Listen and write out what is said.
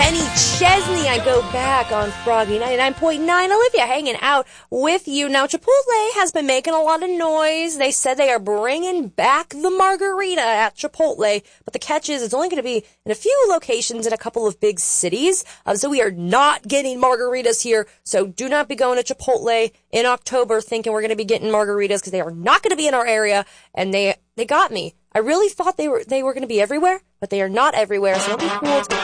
Kenny Chesney. I go back on Froggy 99.9. Olivia hanging out with you. Now, Chipotle has been making a lot of noise. They said they are bringing back the margarita at Chipotle, but the catch is it's only going to be in a few locations in a couple of big cities. So we are not getting margaritas here. So do not be going to Chipotle in October thinking we're going to be getting margaritas, because they are not going to be in our area. And they got me. I really thought they were going to be everywhere, but they are not everywhere. So it'll be cool to